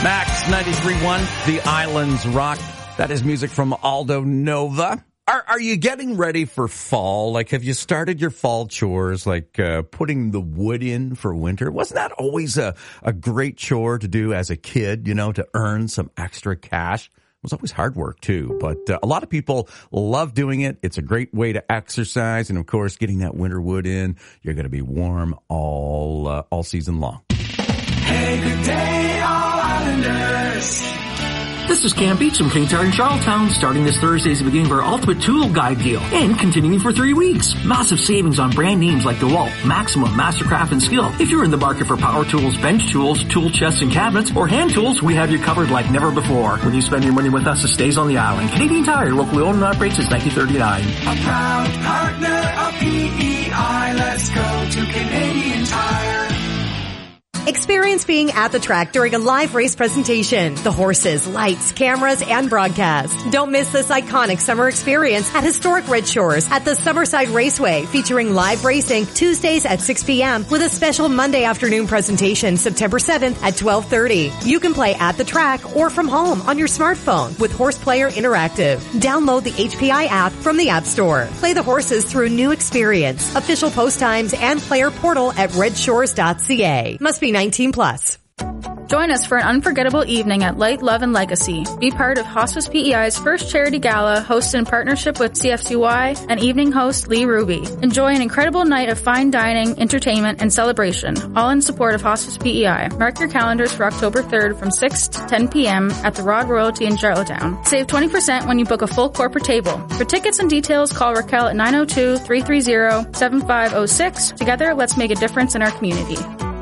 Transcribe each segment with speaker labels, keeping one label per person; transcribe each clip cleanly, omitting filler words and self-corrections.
Speaker 1: Max 93.1, The Islands Rock. That is music from Aldo Nova. Are you getting ready for fall? Like, have you started your fall chores, like putting the wood in for winter? Wasn't that always a great chore to do as a kid, you know, to earn some extra cash? It was always hard work, too. But a lot of people love doing it. It's a great way to exercise. And, of course, getting that winter wood in, you're going to be warm all season long.
Speaker 2: Hey, good day, all Islanders.
Speaker 3: This is Cam Beach from King Tire in Charlottetown. Starting this Thursday is the beginning of our Ultimate Tool Guide deal and continuing for 3 weeks. Massive savings on brand names like DeWalt, Maximum, Mastercraft, and Skill. If you're in the market for power tools, bench tools, tool chests and cabinets, or hand tools, we have you covered like never before. When you spend your money with us, it stays on the island. Canadian Tire, locally owned and operated since 1939.
Speaker 2: A proud partner of PEI. Let's go to Canadian Tire.
Speaker 4: Experience being at the track during a live race presentation. The horses, lights, cameras, and broadcast. Don't miss this iconic summer experience at historic Red Shores at the Summerside Raceway, featuring live racing Tuesdays at 6 p.m. with a special Monday afternoon presentation September 7th at 12:30. You can play at the track or from home on your smartphone with Horse Player Interactive. Download the HPI app from the App Store. Play the horses through a new experience. Official post times and player portal at redshores.ca. Must be 19 plus.
Speaker 5: Join us for an unforgettable evening at Light, Love, and Legacy. Be part of Hospice PEI's first charity gala, hosted in partnership with CFCY and evening host Lee Ruby. Enjoy an incredible night of fine dining, entertainment, and celebration, all in support of Hospice PEI. Mark your calendars for October 3rd from 6 to 10 p.m. at the Rod Royalty in Charlottetown. Save 20% when you book a full corporate table. For tickets and details, call Raquel at 902-330-7506. Together, let's make a difference in our community.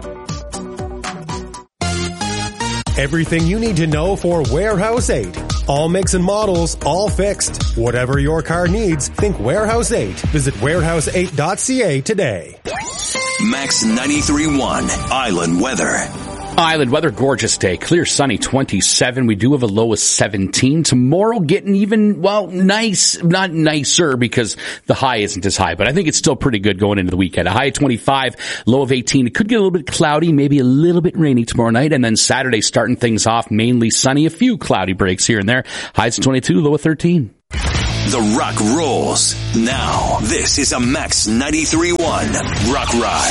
Speaker 6: Everything you need to know for Warehouse 8. All makes and models, all fixed. Whatever your car needs, think Warehouse 8. Visit warehouse8.ca today.
Speaker 7: Max 93.1 Island Weather.
Speaker 8: Island weather, gorgeous day. Clear, sunny, 27. We do have a low of 17. Tomorrow getting even, well, nice, not nicer because the high isn't as high, but I think it's still pretty good going into the weekend. A high of 25, low of 18. It could get a little bit cloudy, maybe a little bit rainy tomorrow night, and then Saturday starting things off mainly sunny, a few cloudy breaks here and there. Highs of 22, low of 13.
Speaker 7: The Rock rolls. Now, this is a Max 93.1 Rock Ride.